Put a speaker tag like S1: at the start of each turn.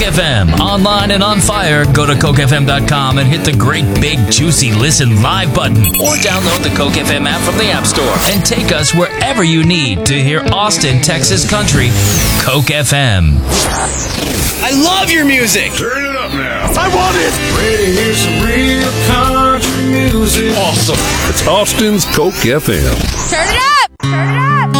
S1: FM, online and on fire. Go to CokeFM.com and hit the great big juicy listen live button, or download the Coke FM app from the App Store and take us wherever you need to hear Austin, Texas country. Coke FM.
S2: I love your music.
S3: Turn it up now.
S2: I want it.
S3: Ready to hear some real country music.
S2: Awesome.
S3: It's Austin's Coke FM.
S4: Turn it up. Turn it up.